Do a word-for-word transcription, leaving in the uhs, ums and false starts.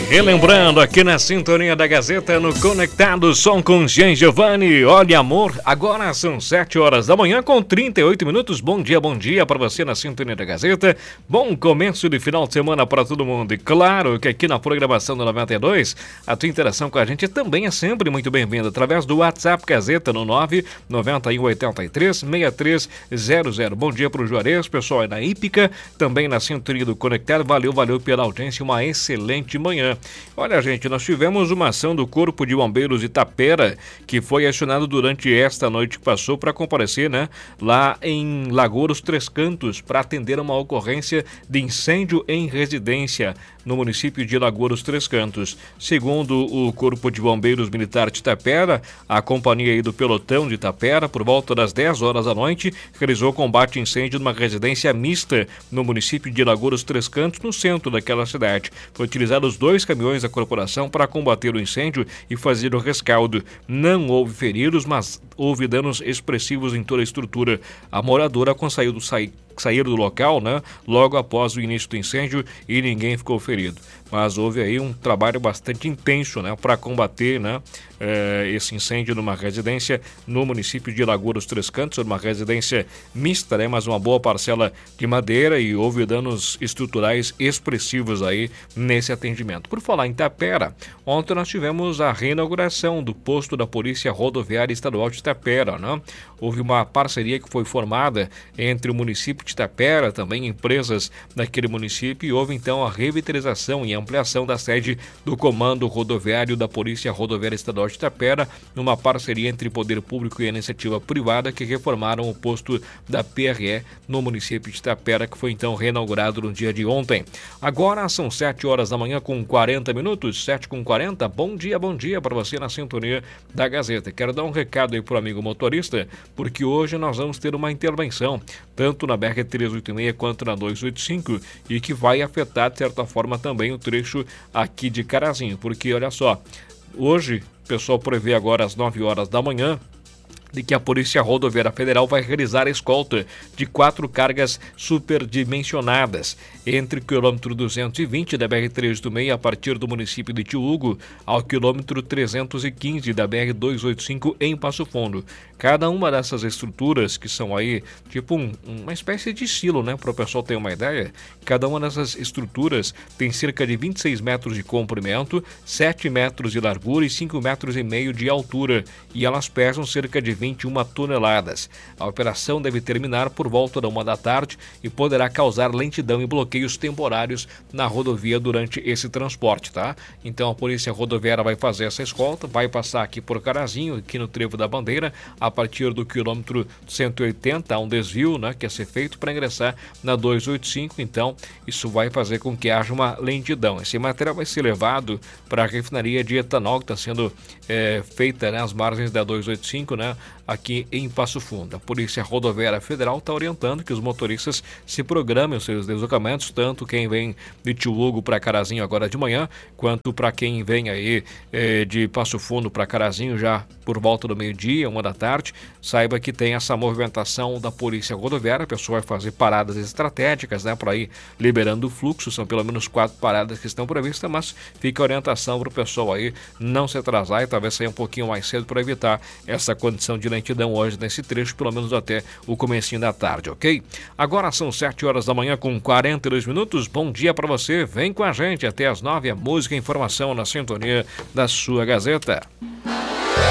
Relembrando aqui na sintonia da Gazeta, no Conectado Som com Jean Giovanni. Olha, amor, agora são sete horas da manhã com trinta e oito minutos. Bom dia, bom dia para você na sintonia da Gazeta. Bom começo de final de semana para todo mundo. E claro que aqui na programação do noventa e dois, a tua interação com a gente também é sempre muito bem-vinda através do WhatsApp Gazeta no nove nove um oito três seis três zero zero. Bom dia para o Juarez, pessoal aí na Hípica, também na sintonia do Conectado. Valeu, valeu pela audiência, uma excelente manhã. Olha, gente, nós tivemos uma ação do Corpo de Bombeiros de Itapera, que foi acionado durante esta noite que passou para comparecer, né, lá em Lagoa Três Cantos, para atender uma ocorrência de incêndio em residência no município de Lagoa Três Cantos. Segundo o Corpo de Bombeiros Militar de Itapera, a companhia aí do pelotão de Itapera, por volta das dez horas da noite, realizou combate a incêndio numa residência mista no município de Lagoa Três Cantos, no centro daquela cidade. Foi utilizados dois caminhões da corporação para combater o incêndio e fazer o rescaldo. Não houve feridos, mas houve danos expressivos em toda a estrutura. A moradora conseguiu sair sair do local, né, logo após o início do incêndio, e ninguém ficou ferido. Mas houve aí um trabalho bastante intenso, né, para combater, né, eh, esse incêndio numa residência no município de Lagoa dos Três Cantos, uma residência mista, né, mas uma boa parcela de madeira, e houve danos estruturais expressivos aí nesse atendimento. Por falar em Itapera, ontem nós tivemos a reinauguração do posto da Polícia Rodoviária Estadual de Itapera, né? Houve uma parceria que foi formada entre o município de Itapera, também empresas daquele município, e houve então a revitalização e ampliação da sede do Comando Rodoviário da Polícia Rodoviária Estadual de Itapera, numa parceria entre poder público e iniciativa privada, que reformaram o posto da P R E no município de Itapera, que foi então reinaugurado no dia de ontem. Agora são sete horas da manhã com quarenta minutos, sete com quarenta. Bom dia, bom dia para você na sintonia da Gazeta. Quero dar um recado aí para o amigo motorista, porque hoje nós vamos ter uma intervenção, tanto na B R trezentos e oitenta e seis quanto na duzentos e oitenta e cinco, e que vai afetar, de certa forma, também o trecho aqui de Carazinho, porque, olha só, hoje o pessoal prevê agora às nove horas da manhã de que a Polícia Rodoviária Federal vai realizar a escolta de quatro cargas superdimensionadas entre o quilômetro duzentos e vinte da B R trezentos e oitenta e seis a partir do município de Tio Hugo ao quilômetro trezentos e quinze da B R duzentos e oitenta e cinco em Passo Fundo. Cada uma dessas estruturas, que são aí tipo um, uma espécie de silo, né, para o pessoal ter uma ideia, cada uma dessas estruturas tem cerca de vinte e seis metros de comprimento, sete metros de largura e cinco metros e meio de altura, e elas pesam cerca de vinte e uma toneladas. A operação deve terminar por volta da uma da tarde e poderá causar lentidão e bloqueios temporários na rodovia durante esse transporte, tá? Então a Polícia Rodoviária vai fazer essa escolta, vai passar aqui por Carazinho, aqui no Trevo da Bandeira, a partir do quilômetro cento e oitenta, há um desvio, né, que é ser feito para ingressar na duzentos e oitenta e cinco, então isso vai fazer com que haja uma lentidão. Esse material vai ser levado para a refinaria de etanol que está sendo é, feita, né, às margens da duzentos e oitenta e cinco, né, aqui em Passo Fundo. A Polícia Rodoviária Federal está orientando que os motoristas se programem os seus deslocamentos, tanto quem vem de Tio Hugo para Carazinho agora de manhã, quanto para quem vem aí eh, de Passo Fundo para Carazinho já por volta do meio-dia, uma da tarde. Saiba que tem essa movimentação da Polícia Rodoviária, a pessoa vai fazer paradas estratégicas, né, para ir liberando o fluxo. São pelo menos quatro paradas que estão previstas, mas fica a orientação para o pessoal aí não se atrasar e talvez sair um pouquinho mais cedo para evitar essa condição de lentidão hoje nesse trecho, pelo menos até o comecinho da tarde, ok? Agora são sete horas da manhã com quarenta e dois minutos. Bom dia para você, vem com a gente até as nove, a música e informação na sintonia da sua Gazeta.